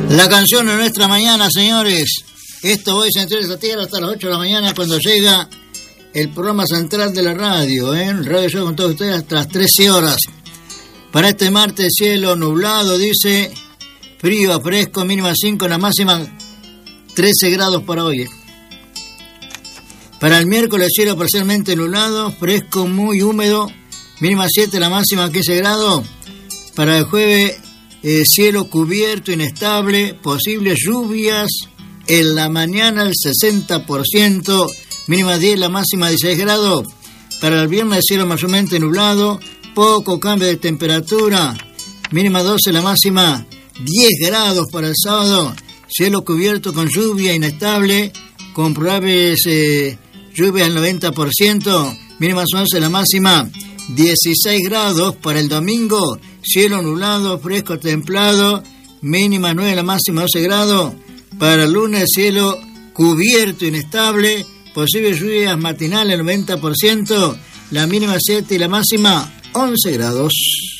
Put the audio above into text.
La canción de nuestra mañana, señores. Esto hoy se entrega esta tierra hasta las 8 de la mañana cuando llega el programa central de la radio, Radio Show con todos ustedes hasta las 13 horas. Para este martes, cielo nublado, dice, frío a fresco, mínima 5, la máxima 13 grados para hoy. Para el miércoles, cielo parcialmente nublado, fresco, muy húmedo, mínima 7, la máxima 15 grados. Para el jueves, cielo cubierto, inestable, posibles lluvias en la mañana el 60%, mínima 10, la máxima 16 grados. Para el viernes, cielo mayormente nublado, poco cambio de temperatura, mínima 12, la máxima 10 grados. Para el sábado, cielo cubierto con lluvia inestable, con probables lluvias al 90%, mínima 11, la máxima 16 grados. Para el domingo, cielo nublado, fresco, templado, mínima 9, la máxima 12 grados. Para el lunes, cielo cubierto, inestable, posibles lluvias matinales 90%, la mínima 7 y la máxima 11 grados.